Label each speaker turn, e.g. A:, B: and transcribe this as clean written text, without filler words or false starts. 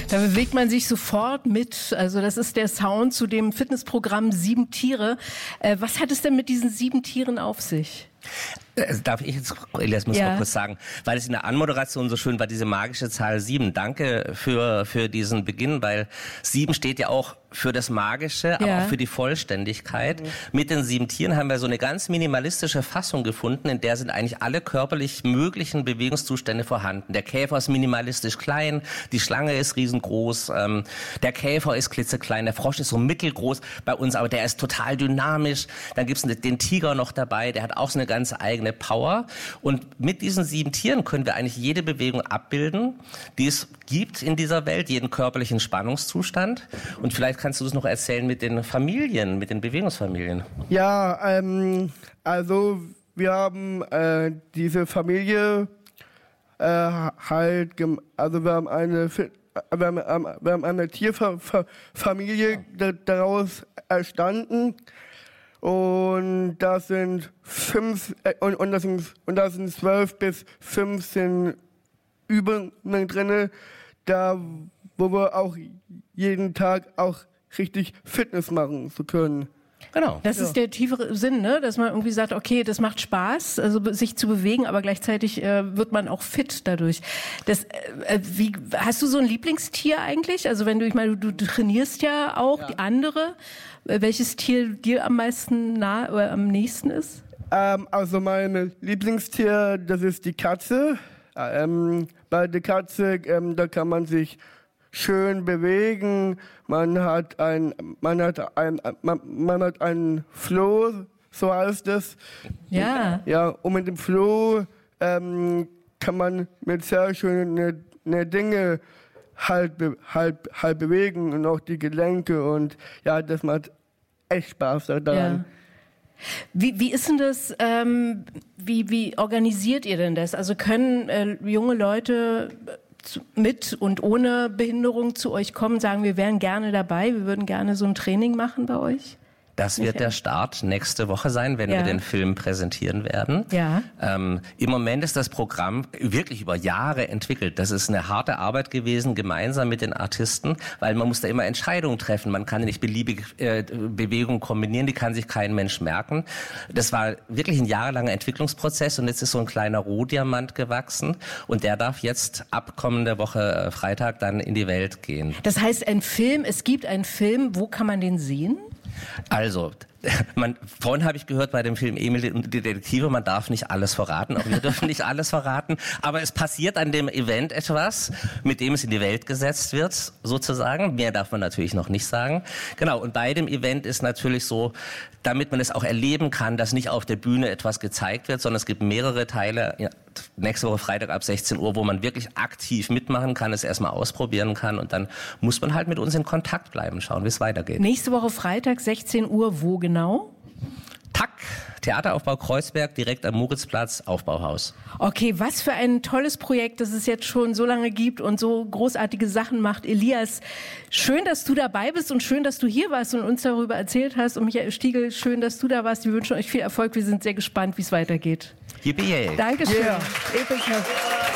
A: Da bewegt man sich sofort mit. Also das ist der Sound zu dem Fitnessprogramm 7 Tiere. Was hat es denn mit diesen 7 Tieren auf sich?
B: Darf ich jetzt, Elias, muss mal kurz sagen, weil es in der Anmoderation so schön war, diese magische Zahl 7. Danke für diesen Beginn, weil 7 steht ja auch für das Magische, aber auch für die Vollständigkeit. Mit den 7 Tieren haben wir so eine ganz minimalistische Fassung gefunden, in der sind eigentlich alle körperlich möglichen Bewegungszustände vorhanden. Der Käfer ist minimalistisch klein, die Schlange ist riesengroß, der Käfer ist klitzeklein, der Frosch ist so mittelgroß bei uns, aber der ist total dynamisch. Dann gibt's den Tiger noch dabei, der hat auch so eine ganz eigene Power. Und mit diesen 7 Tieren können wir eigentlich jede Bewegung abbilden, die es gibt in dieser Welt, jeden körperlichen Spannungszustand. Und vielleicht kannst du das noch erzählen mit den Familien, mit den Bewegungsfamilien.
C: Ja, also wir haben diese Familie wir haben eine Tierfamilie daraus erstanden. Und da sind 12 bis 15 Übungen drinne, da wo wir auch jeden Tag auch richtig Fitness machen zu können.
A: Genau. Das ist der tiefere Sinn, ne? Dass man irgendwie sagt, okay, das macht Spaß, also sich zu bewegen, aber gleichzeitig wird man auch fit dadurch. Hast du so ein Lieblingstier eigentlich? Also wenn du trainierst ja auch die andere. Welches Tier dir am meisten nah oder am nächsten ist?
C: Also mein Lieblingstier, das ist die Katze. Bei der Katze, da kann man sich schön bewegen. Man hat ein Flow, so heißt es.
A: Ja.
C: Ja, und mit dem Flow kann man mit sehr schönen Dinge halt bewegen und auch die Gelenke und ja, das macht echt Spaß daran.
A: Ja. Wie ist denn das, wie organisiert ihr denn das? Also können junge Leute mit und ohne Behinderung zu euch kommen, sagen, wir wären gerne dabei, wir würden gerne so ein Training machen bei euch?
B: Das wird der Start nächste Woche sein, wenn wir den Film präsentieren werden.
A: Ja.
B: Im Moment ist das Programm wirklich über Jahre entwickelt. Das ist eine harte Arbeit gewesen, gemeinsam mit den Artisten, weil man muss da immer Entscheidungen treffen. Man kann nicht beliebige Bewegungen kombinieren, die kann sich kein Mensch merken. Das war wirklich ein jahrelanger Entwicklungsprozess und jetzt ist so ein kleiner Rohdiamant gewachsen und der darf jetzt ab kommender Woche Freitag dann in die Welt gehen.
A: Das heißt, es gibt einen Film, wo kann man den sehen?
B: Also, vorhin habe ich gehört bei dem Film Emil und die Detektive, man darf nicht alles verraten, auch wir dürfen nicht alles verraten, aber es passiert an dem Event etwas, mit dem es in die Welt gesetzt wird, sozusagen. Mehr darf man natürlich noch nicht sagen. Genau, und bei dem Event ist natürlich so, damit man es auch erleben kann, dass nicht auf der Bühne etwas gezeigt wird, sondern es gibt mehrere Teile, nächste Woche Freitag ab 16 Uhr, wo man wirklich aktiv mitmachen kann, es erstmal ausprobieren kann und dann muss man halt mit uns in Kontakt bleiben, schauen, wie es weitergeht.
A: Nächste Woche Freitag, 16 Uhr, wo genau?
B: TAK, Theateraufbau Kreuzberg, direkt am Moritzplatz, Aufbauhaus.
A: Okay, was für ein tolles Projekt, das es jetzt schon so lange gibt und so großartige Sachen macht. Elias, schön, dass du dabei bist und schön, dass du hier warst und uns darüber erzählt hast. Und Michael Stiegel, schön, dass du da warst. Wir wünschen euch viel Erfolg. Wir sind sehr gespannt, wie es weitergeht.
B: Yippie.
A: Dankeschön.
C: Yeah.
A: Ebenfalls.